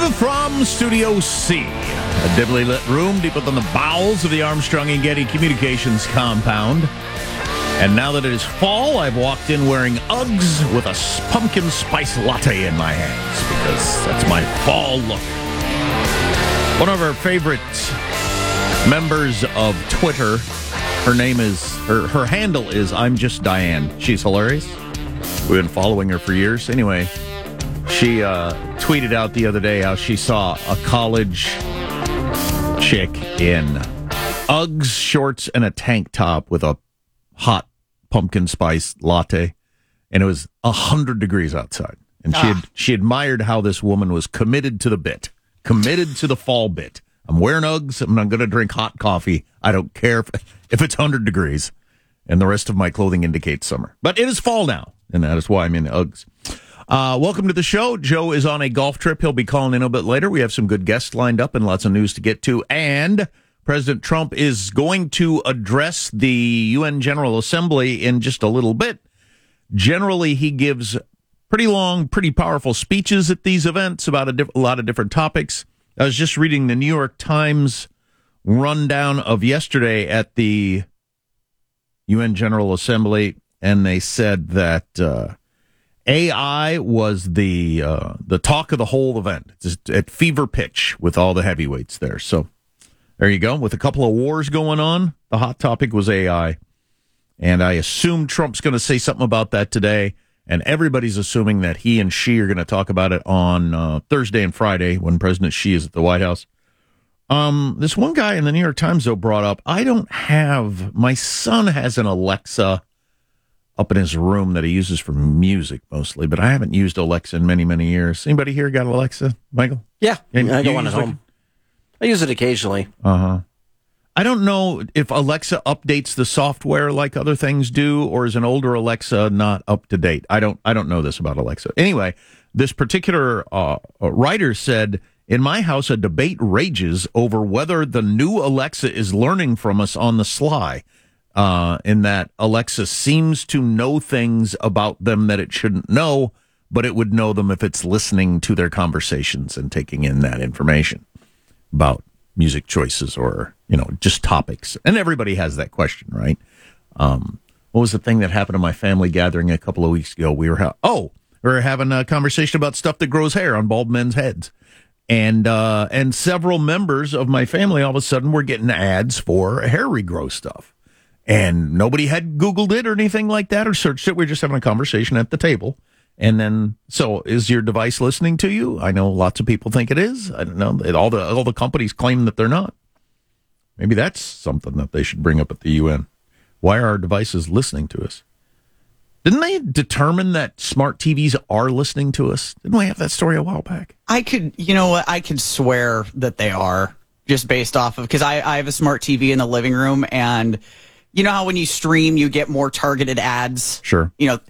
from Studio C, a dimly lit room deep within the bowels of the Armstrong and Getty Communications compound. And now that it is fall, I've walked in wearing Uggs with a pumpkin spice latte in my hands because that's my fall look. One of our favorite members of Twitter, her handle is I'm Just Diane. She's hilarious. We've been following her for years. Anyway, she tweeted out the other day how she saw a college chick in Uggs, shorts, and a tank top with a hot pumpkin spice latte, and it was 100 degrees outside. And she admired how this woman was committed to the bit, committed to the fall bit. I'm wearing Uggs, and I'm going to drink hot coffee. I don't care if it's 100 degrees, and the rest of my clothing indicates summer. But it is fall now, and that is why I'm in Uggs. Welcome to the show. Joe is on a golf trip. He'll be calling in a bit later. We have some good guests lined up and lots of news to get to, and President Trump is going to address the UN General Assembly in just a little bit. Generally, he gives pretty long, pretty powerful speeches at these events about a lot of different topics. I was just reading the New York Times rundown of yesterday at the UN General Assembly, and they said that AI was the talk of the whole event. It's at fever pitch with all the heavyweights there. So there you go. With a couple of wars going on, the hot topic was AI. And I assume Trump's going to say something about that today. And everybody's assuming that he and Xi are going to talk about it on Thursday and Friday when President Xi is at the White House. This one guy in the New York Times, though, brought up, my son has an Alexa up in his room that he uses for music mostly, but I haven't used Alexa in many, many years. Anybody here got Alexa, Michael? Yeah, I got one at home. I use it occasionally. I don't know if Alexa updates the software like other things do, or is an older Alexa not up to date? I don't know this about Alexa. Anyway, this particular writer said, in my house, a debate rages over whether the new Alexa is learning from us on the sly, in that Alexa seems to know things about them that it shouldn't know, but it would know them if it's listening to their conversations and taking in that information about music choices or, just topics. And everybody has that question, right? What was the thing that happened to my family gathering a couple of weeks ago? We were having a conversation about stuff that grows hair on bald men's heads. And several members of my family all of a sudden were getting ads for hair regrow stuff. And nobody had Googled it or anything like that or searched it. We were just having a conversation at the table. And then, so is your device listening to you? I know lots of people think it is. I don't know. All the companies claim that they're not. Maybe that's something that they should bring up at the UN. Why are our devices listening to us? Didn't they determine that smart TVs are listening to us? Didn't we have that story a while back? I could swear that they are, just based off of, because I have a smart TV in the living room, and you know how when you stream, you get more targeted ads? Sure.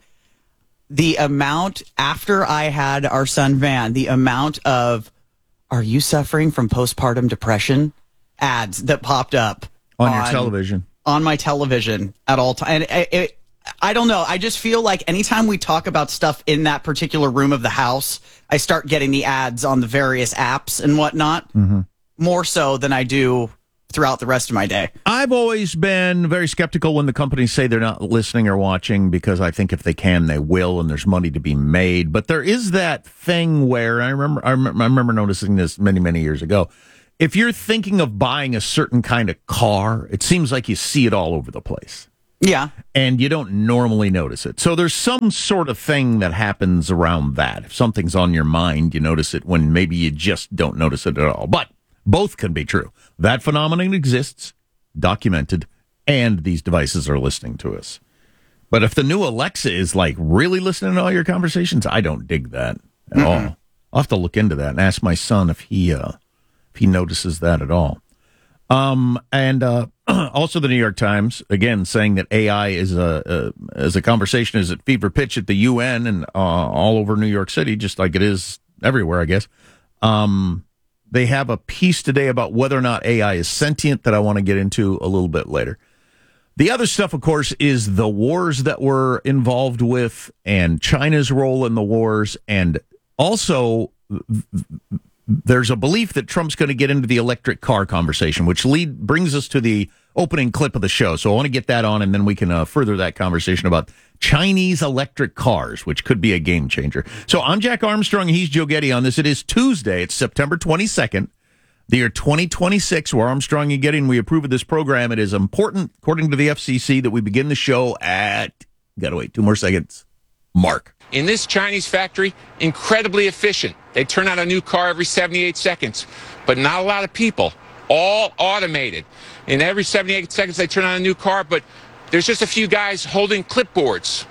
The amount, after I had our son Van, the amount of, are you suffering from postpartum depression ads that popped up on your television, on my television at all times. And I don't know. I just feel like anytime we talk about stuff in that particular room of the house, I start getting the ads on the various apps and whatnot, more so than I do throughout the rest of my day. I've always been very skeptical when the companies say they're not listening or watching, because I think if they can, they will, and there's money to be made. But there is that thing where I remember noticing this many, many years ago. If you're thinking of buying a certain kind of car, it seems like you see it all over the place. Yeah. And you don't normally notice it. So there's some sort of thing that happens around that. If something's on your mind, you notice it when maybe you just don't notice it at all. But both can be true. That phenomenon exists, documented, and these devices are listening to us. But if the new Alexa is like really listening to all your conversations, I don't dig that at all. I'll have to look into that and ask my son if he notices that at all. And also the New York Times, again, saying that AI is a conversation is at fever pitch at the UN and all over New York City, just like it is everywhere, I guess. They have a piece today about whether or not AI is sentient that I want to get into a little bit later. The other stuff, of course, is the wars that we're involved with and China's role in the wars, and also there's a belief that Trump's going to get into the electric car conversation, which brings us to the opening clip of the show. So I want to get that on, and then we can further that conversation about Chinese electric cars, which could be a game changer. So I'm Jack Armstrong, and he's Joe Getty on this. It is Tuesday. It's September 22nd, the year 2026. We're Armstrong and Getty, and we approve of this program. It is important, according to the FCC, that we begin the show at, gotta wait 2 more seconds, mark. In this Chinese factory, incredibly efficient. They turn out a new car every 78 seconds, but not a lot of people, all automated. In every 78 seconds, they turn out a new car, but there's just a few guys holding clipboards.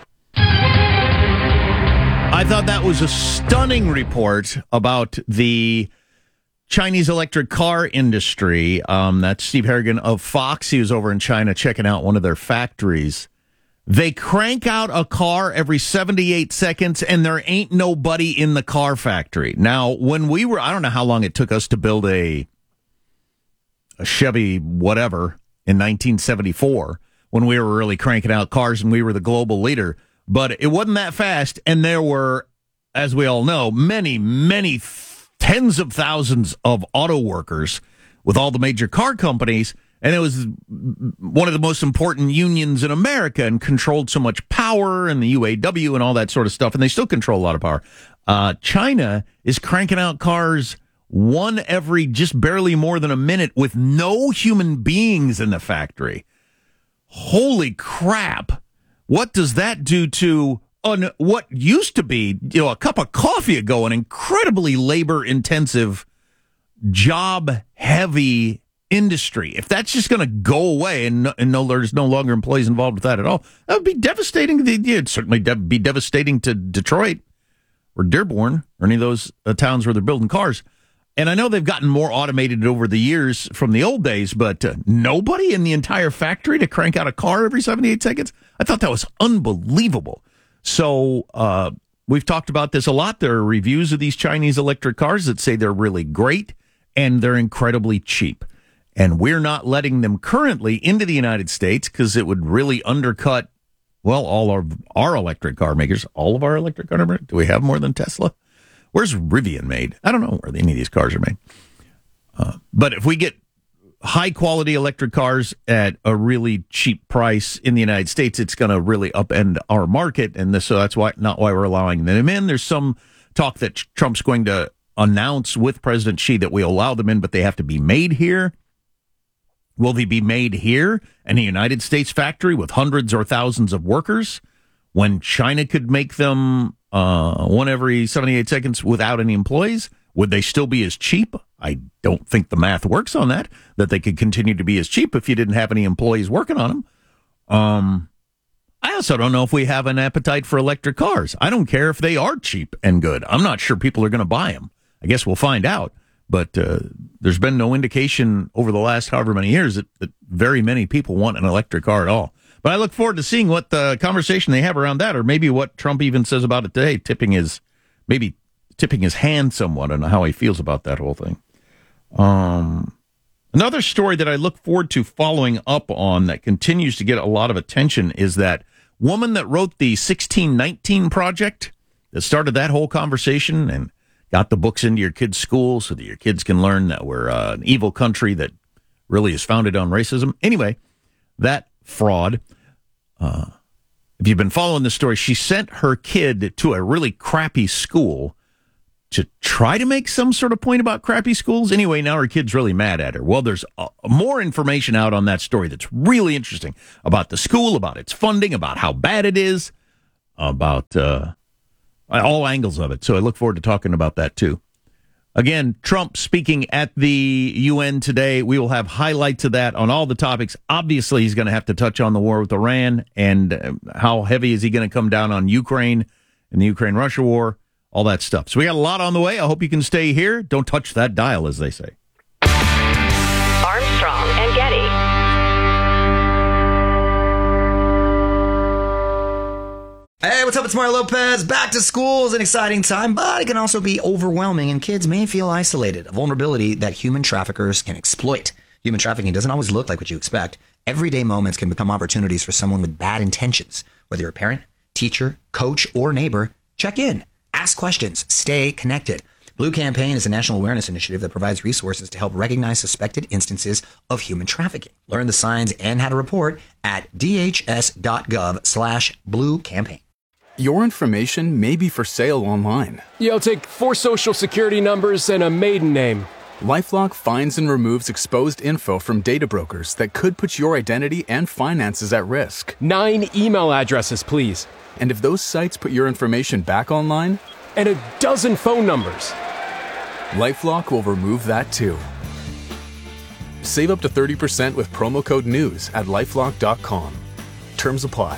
I thought that was a stunning report about the Chinese electric car industry. That's Steve Harrigan of Fox. He was over in China checking out one of their factories. They crank out a car every 78 seconds, and there ain't nobody in the car factory. Now, when we were, I don't know how long it took us to build a Chevy whatever in 1974, when we were really cranking out cars and we were the global leader. But it wasn't that fast, and there were, as we all know, many, many tens of thousands of auto workers with all the major car companies. And it was one of the most important unions in America and controlled so much power and the UAW and all that sort of stuff. And they still control a lot of power. China is cranking out cars one every just barely more than a minute with no human beings in the factory. Holy crap. What does that do to what used to be, a cup of coffee ago, an incredibly labor-intensive, job-heavy industry? If that's just going to go away and there's no longer employees involved with that at all, that would be devastating. It'd certainly be devastating to Detroit or Dearborn or any of those towns where they're building cars. And I know they've gotten more automated over the years from the old days, but nobody in the entire factory to crank out a car every 78 seconds? I thought that was unbelievable. So we've talked about this a lot. There are reviews of these Chinese electric cars that say they're really great and they're incredibly cheap. And we're not letting them currently into the United States because it would really undercut, well, all of our electric car makers. All of our electric car makers? Do we have more than Tesla? Where's Rivian made? I don't know where any of these cars are made. But if we get high-quality electric cars at a really cheap price in the United States, it's going to really upend our market. And so that's not why we're allowing them in. There's some talk that Trump's going to announce with President Xi that we allow them in, but they have to be made here. Will they be made here in a United States factory with hundreds or thousands of workers when China could make them one every 78 seconds without any employees? Would they still be as cheap? I don't think the math works on that they could continue to be as cheap if you didn't have any employees working on them. I also don't know if we have an appetite for electric cars. I don't care if they are cheap and good. I'm not sure people are going to buy them. I guess we'll find out. But there's been no indication over the last however many years that very many people want an electric car at all. But I look forward to seeing what the conversation they have around that, or maybe what Trump even says about it today, tipping his hand somewhat on how he feels about that whole thing. Another story that I look forward to following up on that continues to get a lot of attention is that woman that wrote the 1619 Project that started that whole conversation and got the books into your kids' school so that your kids can learn that we're an evil country that really is founded on racism. Anyway, that fraud, if you've been following the story, she sent her kid to a really crappy school to try to make some sort of point about crappy schools. Anyway, now her kid's really mad at her. Well, there's more information out on that story that's really interesting about the school, about its funding, about how bad it is, about all angles of it. So I look forward to talking about that, too. Again, Trump speaking at the UN today. We will have highlights of that on all the topics. Obviously, he's going to have to touch on the war with Iran and how heavy is he going to come down on Ukraine and the Ukraine-Russia war, all that stuff. So we got a lot on the way. I hope you can stay here. Don't touch that dial, as they say. Armstrong and Getty. Hey, what's up? It's Mario Lopez. Back to school is an exciting time, but it can also be overwhelming, and kids may feel isolated, a vulnerability that human traffickers can exploit. Human trafficking doesn't always look like what you expect. Everyday moments can become opportunities for someone with bad intentions. Whether you're a parent, teacher, coach, or neighbor, check in. Ask questions. Stay connected. Blue Campaign is a national awareness initiative that provides resources to help recognize suspected instances of human trafficking. Learn the signs and how to report at dhs.gov/Blue Campaign. Your information may be for sale online. Yeah, I'll take 4 social security numbers and a maiden name. LifeLock finds and removes exposed info from data brokers that could put your identity and finances at risk. 9 email addresses, please. And if those sites put your information back online, And a dozen phone numbers. LifeLock will remove that too. Save up to 30% with promo code NEWS at LifeLock.com. Terms apply.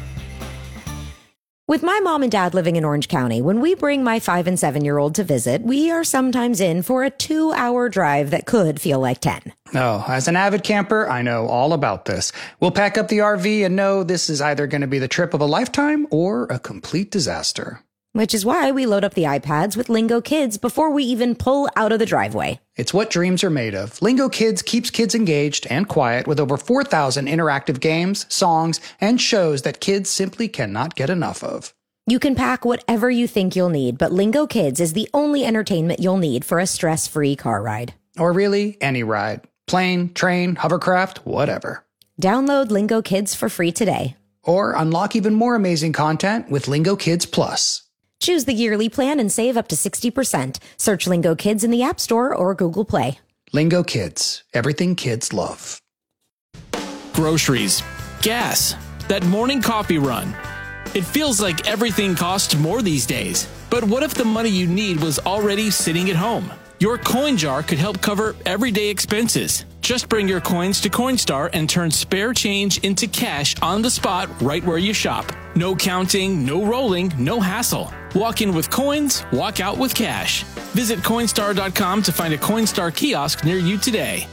With my mom and dad living in Orange County, when we bring my 5 and 7-year-old to visit, we are sometimes in for a 2-hour drive that could feel like 10. Oh, as an avid camper, I know all about this. We'll pack up the RV and know this is either going to be the trip of a lifetime or a complete disaster. Which is why we load up the iPads with Lingo Kids before we even pull out of the driveway. It's what dreams are made of. Lingo Kids keeps kids engaged and quiet with over 4,000 interactive games, songs, and shows that kids simply cannot get enough of. You can pack whatever you think you'll need, but Lingo Kids is the only entertainment you'll need for a stress-free car ride. Or really, any ride. Plane, train, hovercraft, whatever. Download Lingo Kids for free today. Or unlock even more amazing content with Lingo Kids Plus. Choose the yearly plan and save up to 60%. Search Lingo Kids in the App Store or Google Play. Lingo Kids. Everything kids love. Groceries. Gas. That morning coffee run. It feels like everything costs more these days. But what if the money you need was already sitting at home? Your coin jar could help cover everyday expenses. Just bring your coins to Coinstar and turn spare change into cash on the spot right where you shop. No counting, no rolling, no hassle. Walk in with coins, walk out with cash. Visit Coinstar.com to find a Coinstar kiosk near you today.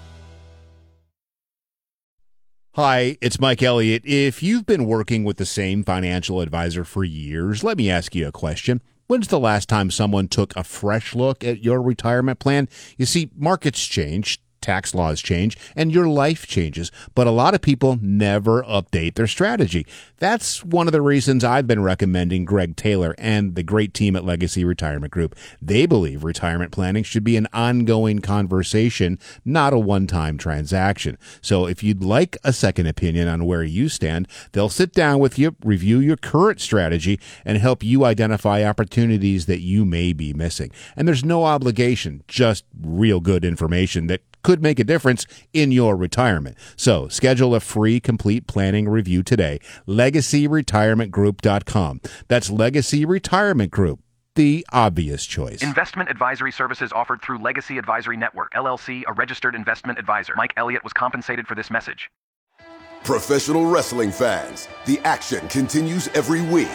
Hi, it's Mike Elliott. If you've been working with the same financial advisor for years, let me ask you a question. When's the last time someone took a fresh look at your retirement plan? You see, markets change, tax laws change, and your life changes, but a lot of people never update their strategy. That's one of the reasons I've been recommending Greg Taylor and the great team at Legacy Retirement Group. They believe retirement planning should be an ongoing conversation, not a one-time transaction. So if you'd like a second opinion on where you stand, they'll sit down with you, review your current strategy, and help you identify opportunities that you may be missing. And there's no obligation, just real good information that could make a difference in your retirement. So schedule a free complete planning review today. LegacyRetirementGroup.com. That's Legacy Retirement Group, the obvious choice. Investment advisory services offered through Legacy Advisory Network, LLC, a registered investment advisor. Mike Elliott was compensated for this message. Professional wrestling fans, the action continues every week.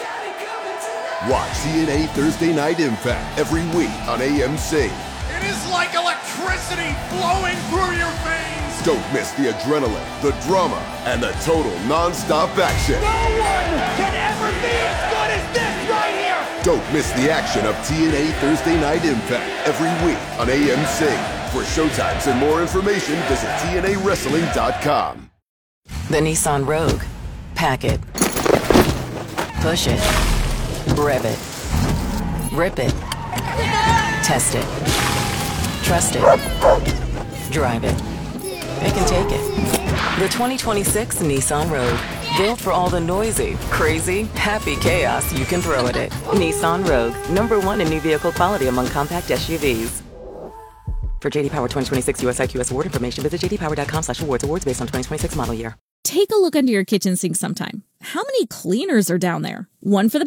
Watch TNA Thursday Night Impact every week on AMC. It is like electricity flowing through your veins. Don't miss the adrenaline, the drama, and the total non-stop action. No one can ever be as good as this right here. Don't miss the action of TNA Thursday Night Impact every week on AMC. For showtimes and more information, visit TNAWrestling.com. The Nissan Rogue. Pack it. Push it. Rev it. Rip it. Test it. Trust it. Drive it. It can take it. The 2026 Nissan Rogue. Built for all the noisy, crazy, happy chaos you can throw at it. Nissan Rogue. #1 in new vehicle quality among compact SUVs. For JD Power 2026 US IQS award information, visit jdpower.com/awards. Awards based on 2026 model year. Take a look under your kitchen sink sometime. How many cleaners are down there? One for the